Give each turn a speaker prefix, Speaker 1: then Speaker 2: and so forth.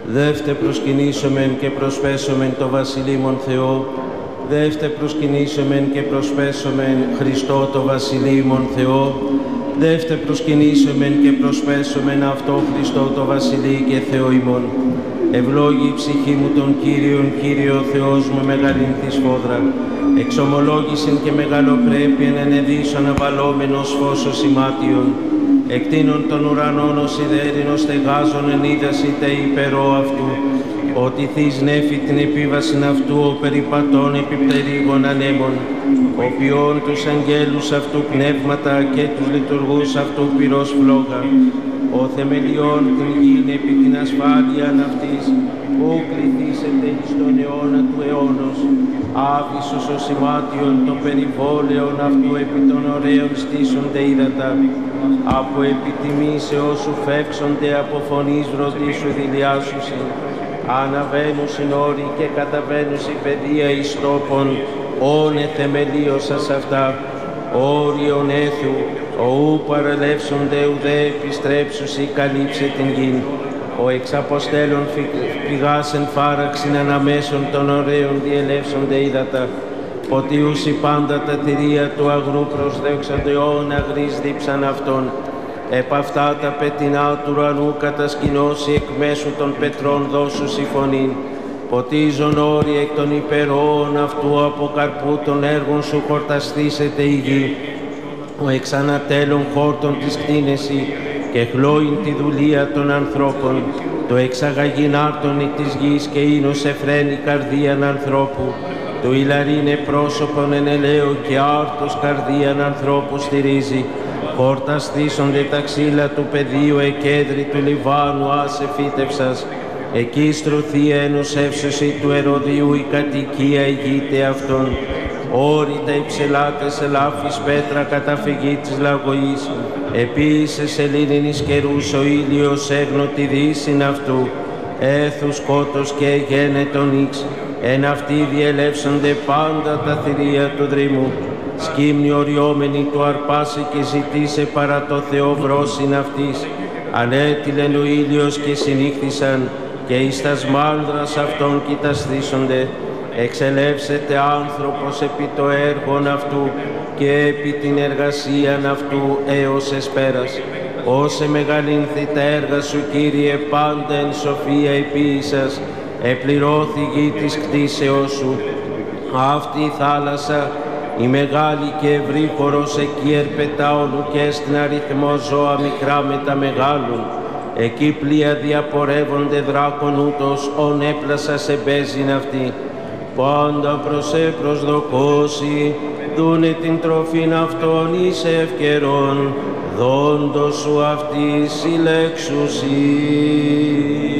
Speaker 1: Δεύτε προσκυνήσομεν και προσπέσομεν το Βασιλείμον Θεό. Δεύτε προσκυνήσομεν και προσπέσομεν Χριστό το Βασιλείμον Θεό. Δεύτε προσκυνήσομεν και προσπέσομεν αυτό Χριστό το Βασιλεί και Θεό ημών. Ευλόγη η ψυχή μου τον Κύριον, Κύριο Θεός μου μεγαλήν τη σφόδρα. Εξομολόγησεν και μεγαλοπρέπειεν ενεδίσον αβαλόμενος φως ημάτιον. Εκτείνων των ουρανών ως ιδέρινος στεγάζων εν είδαση τε υπερό αυτού. Ότι θείς νέφη την επίβασιν αυτού ο περιπατών επιπτερίγων ανέμων. Ο ποιών τους αγγέλους αυτού πνεύματα και τους λειτουργούς αυτού πυρός φλόγα. Ο θεμελιών την γην επί την ασφάλειαν αυτής, ου κληθήσετε εις τον αιώνα του αιώνος. Άβυσσος ο σημάτιον το περιβόλαιον αυτού επί των ωραίων στήσονται ύδατα. Από επιτιμήσεως σου φεύξονται από φωνής βροντίσου δηλιάσουσιν. Αναβαίνουσιν όροι και καταβαίνουσιν παιδεία εις τόπον, όνε θεμελίωσας αυτά. Όριον έθου, οού παρελεύσονται ουδέ επιστρέψουσι καλύψε την γην. Ο εξαποστέλων φυγάσεν φάραξιν αναμέσων των ωραίων διελεύσονται ύδατα. Ποτιούσι πάντα τα τυρία του αγρού προσδέξανται όν αγρής δίψαν αυτών. Επ' αυτά τα πετεινά του ουρανού κατασκηνώσει εκ μέσου των πετρών δώσουσι φωνήν. Ποτίζον όροι εκ των υπερόων αυτού από καρπού των έργων σου χορταστήσεται η γη. Ο εξανατέλων χόρτων της κτίνεση και χλώην τη δουλεία των ανθρώπων. Το εξαγαγήν άρτων εκ της γης και ίνος εφραίνει καρδίαν ανθρώπου. Το ηλαρίνε πρόσωπον εν ελαίο και άρτος καρδίαν ανθρώπου στηρίζει. Χορταστήσονται τα ξύλα του πεδίου εκέντρη του Λιβάνου άσε φύτευσας. Εκεί στρωθεί ένος εύσωση του Ηρωδίου η κατοικία ηγείται αυτών. Όρητα υψελάτες ελάφης πέτρα καταφυγή της λαγωής. Επίσης σελήνινης καιρούς ο ήλιος έγνω τη δύσιν αυτού. Έθους σκότος και γένετον ίξ. Εν αυτοί διελεύσονται πάντα τα θηρία του δρυμού. Σκύμνη οριόμενη του αρπάσε και ζητήσε παρά το Θεό βρόσιν αυτής. Ανέτειλεν ο ήλιος και συνήχθησαν και εις τας μάνδρας αυτών κοιταστήσονται. Εξελεύσεται άνθρωπος επί το έργον αυτού και επί την εργασίαν αυτού έως εσπέρας. Όσε μεγαλύνθη τα έργα σου, Κύριε, πάντα εν σοφία επίησας, επληρώθη γη της κτίσεώς σου. Αυτή η θάλασσα, η μεγάλη και ευρύ χωρός, εκεί ερπετά όλου και στην αριθμό ζώα μικρά με τα μεγάλων. Εκεί πλοία διαπορεύονται δράκων ούτως, ον έπλασα σε μπέζιν αυτή. Πάντα προς προσδοκώσει, δούνε την τροφήν αυτών εις ευκαιρών, δόντος σου αυτής συλλέξουσι.